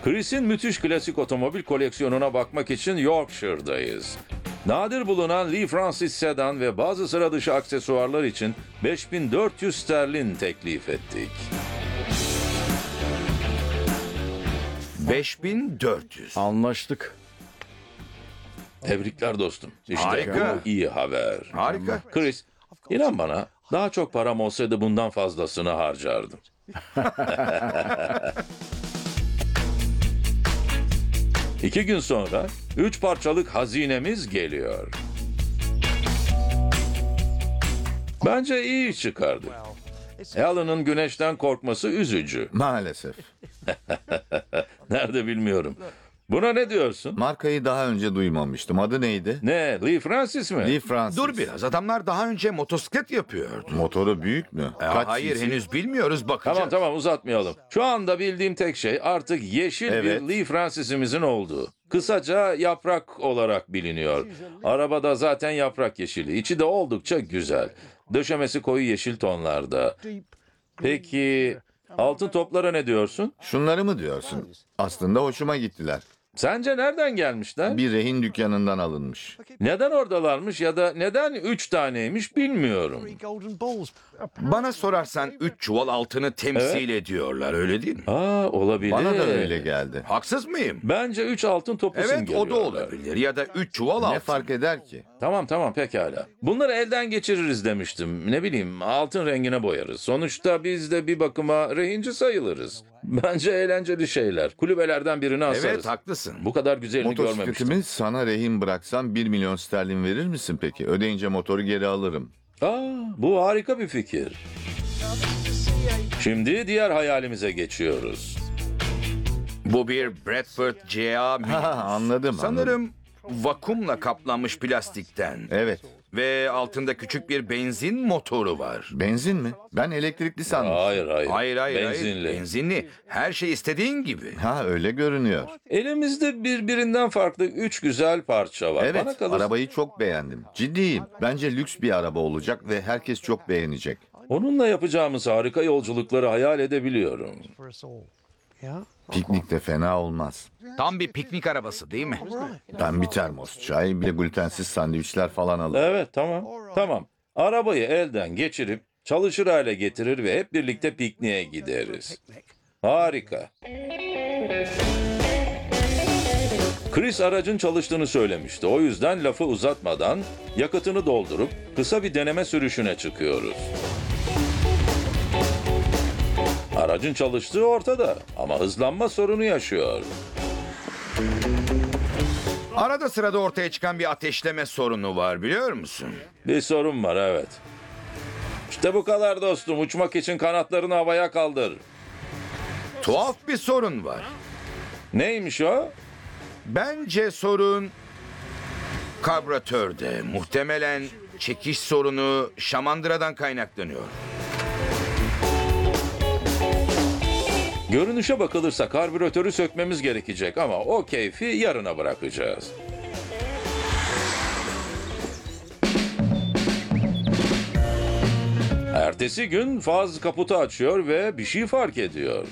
Chris'in müthiş klasik otomobil koleksiyonuna bakmak için Yorkshire'dayız. Nadir bulunan Lee Francis sedan ve bazı sıra dışı aksesuarlar için 5400 sterlin teklif ettik. 5400. Anlaştık. Tebrikler dostum. İşte Harika. bu iyi haber. Harika. Chris, inan bana daha çok param olsaydı bundan fazlasını harcardım. İki gün sonra 3 parçalık hazinemiz geliyor. Bence iyi iş çıkardık. Alan'ın güneşten korkması üzücü. Maalesef. Nerede bilmiyorum. Buna ne diyorsun? Markayı daha önce duymamıştım. Adı neydi? Ne, Lee Francis mi? Lee Francis. Dur biraz. Adamlar daha önce motosiklet yapıyordu. Motoru büyük mü? Hayır cc? henüz bilmiyoruz, bakacağız. Tamam uzatmayalım. Şu anda bildiğim tek şey artık yeşil Evet. bir Lee Francis'imizin olduğu. Kısaca yaprak olarak biliniyor. Arabada zaten yaprak yeşili. İçi de oldukça güzel. Döşemesi koyu yeşil tonlarda. Peki altın toplara ne diyorsun? Şunları mı diyorsun? Aslında hoşuma gittiler. Sence nereden gelmişler? Bir rehin dükkanından alınmış. Neden oradalarmış ya da neden 3 taneymiş bilmiyorum. Bana sorarsan 3 çuval altını temsil ediyorlar, öyle değil mi? Olabilir. Bana da öyle geldi. Haksız mıyım? Bence 3 altın topu Evet, o da simgeliyorlar. olabilir. Ya da 3 çuval altın. Ne fark eder ki? Tamam pekala. Bunları elden geçiririz demiştim. Ne bileyim altın rengine boyarız. Sonuçta biz de bir bakıma rehinci sayılırız. Bence eğlenceli şeyler. Kulübelerden birini asarız. Evet, haklısın. Bu kadar güzelini görmemiştim. Motosikletimi sana rehin bıraksam 1 milyon sterlin verir misin peki? Ödeyince motoru geri alırım. Bu harika bir fikir. Şimdi diğer hayalimize geçiyoruz. Bu bir Bradford CA minibüs. Anladım. Sanırım vakumla kaplanmış plastikten. Evet. Ve altında küçük bir benzin motoru var. Benzin mi? Ben elektrikli sandım. Hayır. Hayır. Benzinli. Benzinli. Her şey istediğin gibi. Ha öyle görünüyor. Elimizde birbirinden farklı 3 güzel parça var. Bana Evet, kalırsa arabayı çok beğendim. Ciddiyim. Bence lüks bir araba olacak ve herkes çok beğenecek. onunla yapacağımız harika yolculukları hayal edebiliyorum. Piknik de fena olmaz. Tam bir piknik arabası değil mi? Ben bir termos çay, bir de glutensiz sandviçler falan alırım. Evet tamam. Arabayı elden geçirip çalışır hale getirir ve hep birlikte pikniğe gideriz. Harika. Chris aracın çalıştığını söylemişti. O yüzden lafı uzatmadan yakıtını doldurup kısa bir deneme sürüşüne çıkıyoruz. Aracın çalıştığı ortada ama hızlanma sorunu yaşıyor. Arada sırada ortaya çıkan bir ateşleme sorunu var, biliyor musun? Bir sorun var, evet. İşte bu kadar dostum. Uçmak için kanatlarını havaya kaldır. Tuhaf bir sorun var. Neymiş o? Bence sorun karbüratörde. Muhtemelen çekiş sorunu şamandıradan kaynaklanıyor. Görünüşe bakılırsa karbüratörü sökmemiz gerekecek ama o keyfi yarına bırakacağız. Ertesi gün Faz kaputu açıyor ve bir şey fark ediyor.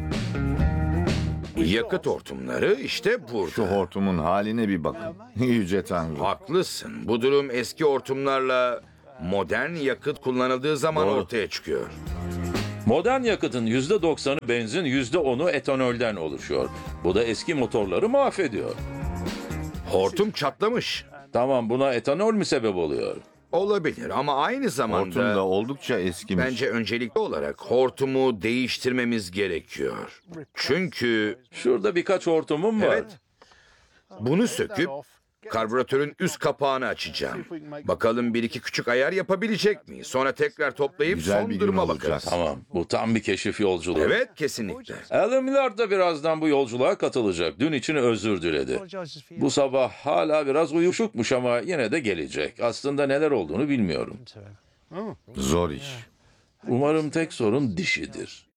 Yakıt hortumları işte Şu burada. hortumun haline bir bakın. Yüce Tanrı. Haklısın. Bu durum eski hortumlarla modern yakıt kullanıldığı zaman Doğru. ortaya çıkıyor. Modern yakıtın %90'ı benzin, %10'u etanolden oluşuyor. Bu da eski motorları mahvediyor. Hortum çatlamış. Tamam, buna etanol mü sebep oluyor? Olabilir ama aynı Hortum zamanda da oldukça eskimiş. bence öncelikli olarak hortumu değiştirmemiz gerekiyor. Çünkü Şurada birkaç hortumum var. evet, bunu söküp karbüratörün üst kapağını açacağım. Bakalım bir iki küçük ayar yapabilecek miyiz? Sonra tekrar toplayıp Güzel son bir gün duruma olacak. bakarız. Tamam, bu tam bir keşif yolculuğu. Evet, kesinlikle. Alan Millard da birazdan bu yolculuğa katılacak. Dün için özür diledi. Bu sabah hala biraz uyuşukmuş ama yine de gelecek. Aslında neler olduğunu bilmiyorum. Zor iş. Umarım tek sorun dişidir.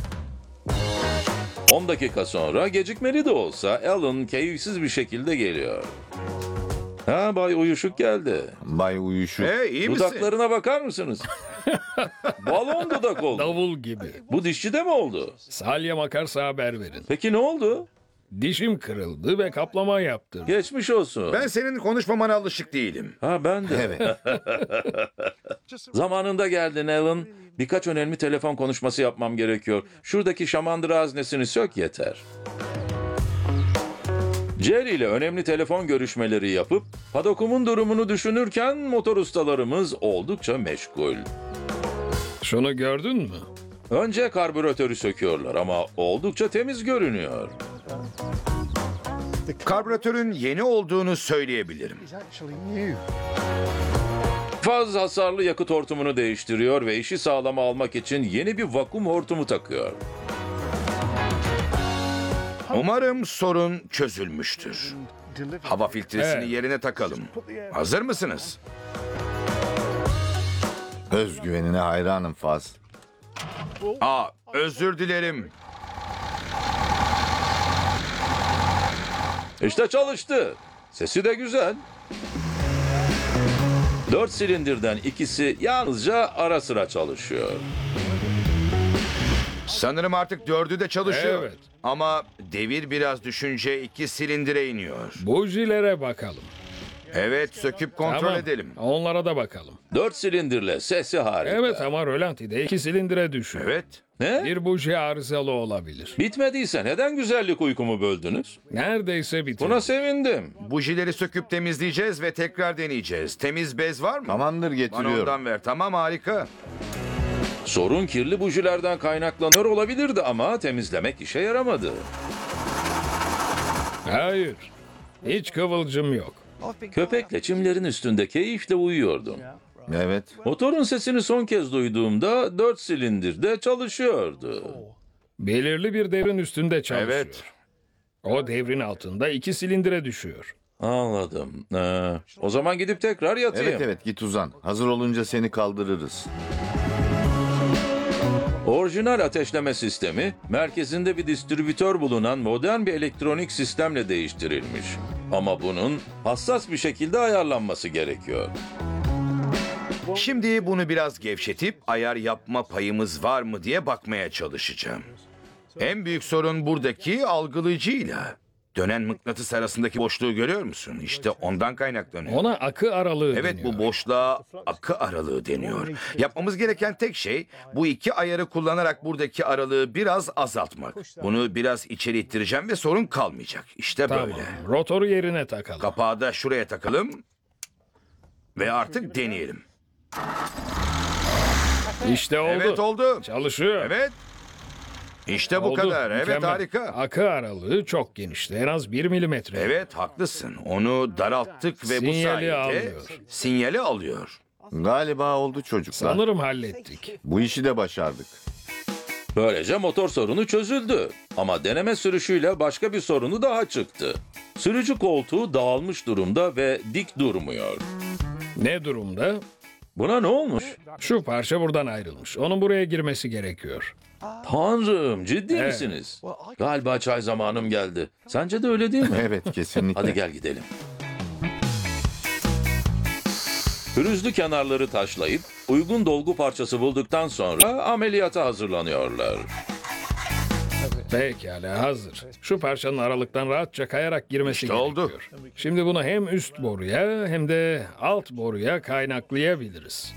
10 dakika sonra gecikmeli de olsa Alan keyifsiz bir şekilde geliyor. Bay Uyuşuk geldi. Bay Uyuşuk. İyi misin? Dudaklarına bakar mısınız? Balon dudak oldu. Davul gibi. Bu dişçi de mi oldu? Salya makarsa haber verin. Peki ne oldu? Dişim kırıldı ve kaplama yaptım. Geçmiş olsun. Ben senin konuşmamana alışık değilim. Ha ben de. Evet. Zamanında geldin Alan. Birkaç önemli telefon konuşması yapmam gerekiyor. Şuradaki şamandıra haznesini sök yeter. Jerry ile önemli telefon görüşmeleri yapıp padokumun durumunu düşünürken motor ustalarımız oldukça meşgul. Şunu gördün mü? Önce karbüratörü söküyorlar ama oldukça temiz görünüyor. Karbüratörün yeni olduğunu söyleyebilirim. Faz hasarlı yakıt hortumunu değiştiriyor ve işi sağlama almak için yeni bir vakum hortumu takıyor. Umarım sorun çözülmüştür. Hava filtresini Evet. yerine takalım. Hazır mısınız? Özgüvenine hayranım Faz. Özür dilerim. İşte çalıştı. Sesi de güzel. 4 silindirden ikisi yalnızca ara sıra çalışıyor. Sanırım artık 4'ü de çalışıyor. Evet. Ama devir biraz düşünce 2 silindire iniyor. Bujilere bakalım. Evet, söküp kontrol Tamam, edelim. onlara da bakalım. 4 silindirle sesi harika. Evet ama rölantide 2 silindire düşüyor. Evet. Ne? Bir buji arızalı olabilir. Bitmediyse neden güzellik uykumu böldünüz? Neredeyse bitirdi. Buna sevindim. Bujileri söküp temizleyeceğiz ve tekrar deneyeceğiz. Temiz bez var mı? Tamamdır, Bana getiriyorum. ondan ver. Tamam, harika. Sorun kirli bujilerden kaynaklanıyor olabilirdi ama temizlemek işe yaramadı. Hayır. Hiç kıvılcım yok. Köpekle çimlerin üstünde keyifle uyuyordum. Evet. Motorun sesini son kez duyduğumda 4 silindirde çalışıyordu. Belirli bir devrin üstünde çalışıyor. Evet. O devrin altında 2 silindire düşüyor. Anladım. O zaman gidip tekrar yatayım. Evet evet, git uzan. Hazır olunca seni kaldırırız. Orijinal ateşleme sistemi, merkezinde bir distribütör bulunan modern bir elektronik sistemle değiştirilmiş. Ama bunun hassas bir şekilde ayarlanması gerekiyor. Şimdi bunu biraz gevşetip ayar yapma payımız var mı diye bakmaya çalışacağım. En büyük sorun buradaki algılayıcıyla. Dönen mıknatıs arasındaki boşluğu görüyor musun? İşte ondan kaynaklanıyor. Ona akı aralığı Evet, deniyor. bu boşluğa akı aralığı deniyor. Yapmamız gereken tek şey bu iki ayarı kullanarak buradaki aralığı biraz azaltmak. Bunu biraz içeri ittireceğim ve sorun kalmayacak. İşte Tamam. böyle. Rotoru yerine takalım. Kapağı da şuraya takalım ve artık deneyelim. İşte oldu. Evet, oldu. Çalışıyor. Evet. İşte bu Oldu. kadar. Evet, Mükemmel. harika. Akı aralığı çok genişti. En az 1 milimetre. Evet, haklısın. Onu daralttık ve bu Sinyali sayede alıyor. sinyali alıyor. Galiba oldu çocuklar. Sanırım hallettik. Bu işi de başardık. Böylece motor sorunu çözüldü. Ama deneme sürüşüyle başka bir sorunu daha çıktı. Sürücü koltuğu dağılmış durumda ve dik durmuyor. Ne durumda? Buna ne olmuş? Şu parça buradan ayrılmış. Onun buraya girmesi gerekiyor. Tanrım, ciddi Evet. misiniz? Galiba çay zamanım geldi. Sence de öyle değil mi? Evet, kesinlikle. Hadi gel gidelim. Pürüzlü kenarları taşlayıp uygun dolgu parçası bulduktan sonra ameliyata hazırlanıyorlar. Pekala hazır. Şu parçanın aralıktan rahatça kayarak girmesi İşte oldu. gerekiyor. Şimdi bunu hem üst boruya hem de alt boruya kaynaklayabiliriz.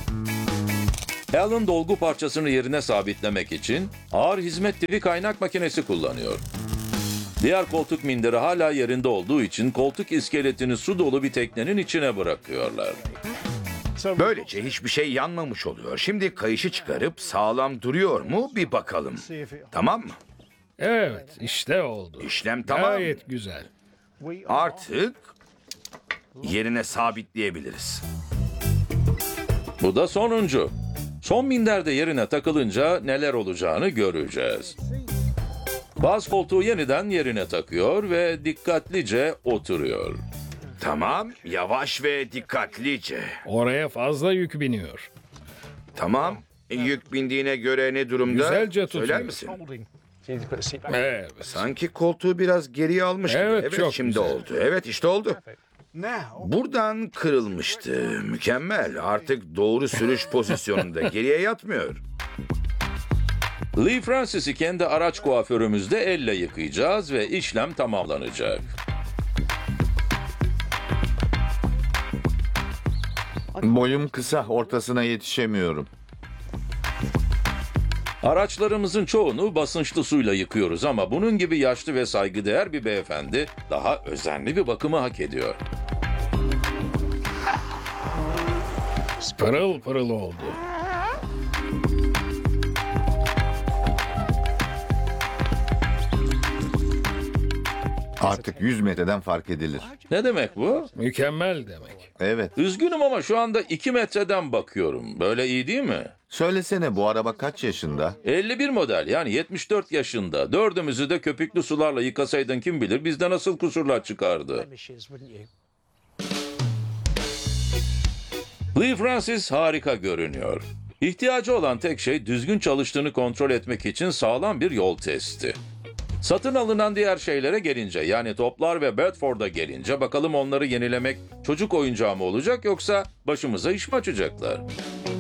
Alan dolgu parçasını yerine sabitlemek için ağır hizmet tipi kaynak makinesi kullanıyor. Diğer koltuk minderi hala yerinde olduğu için koltuk iskeletini su dolu bir teknenin içine bırakıyorlar. Böylece hiçbir şey yanmamış oluyor. Şimdi kayışı çıkarıp sağlam duruyor mu bir bakalım. Tamam mı? Evet işte oldu. İşlem tamam. Gayet güzel. Artık yerine sabitleyebiliriz. Bu da sonuncu. Son minder de yerine takılınca neler olacağını göreceğiz. Baz koltuğu yeniden yerine takıyor ve dikkatlice oturuyor. Tamam, yavaş ve dikkatlice. Oraya fazla yük biniyor. Tamam, yük bindiğine göre ne durumda? Güzelce tutuyor. Söyler misin? Evet. Sanki koltuğu biraz geriye almış gibi. Evet, Evet, çok şimdi güzel. oldu. Evet, işte oldu. Buradan kırılmıştı. Mükemmel. Artık doğru sürüş pozisyonunda geriye yatmıyor. Lee Francis'i kendi araç kuaförümüzde elle yıkayacağız ve işlem tamamlanacak. Boyum kısa, ortasına yetişemiyorum. Araçlarımızın çoğunu basınçlı suyla yıkıyoruz ama bunun gibi yaşlı ve saygıdeğer bir beyefendi daha özenli bir bakımı hak ediyor. Pırıl pırıl oldu. Artık 100 metreden fark edilir. Ne demek bu? Mükemmel demek. Evet. Üzgünüm ama şu anda 2 metreden bakıyorum. Böyle iyi değil mi? Söylesene, bu araba kaç yaşında? 51 model, yani 74 yaşında. Dördümüzü de köpüklü sularla yıkasaydın kim bilir bizde nasıl kusurlar çıkardı. Lee Francis harika görünüyor. İhtiyacı olan tek şey düzgün çalıştığını kontrol etmek için sağlam bir yol testi. Satın alınan diğer şeylere gelince, yani toplar ve Bedford'a gelince, bakalım onları yenilemek çocuk oyuncağı mı olacak yoksa başımıza iş mi açacaklar?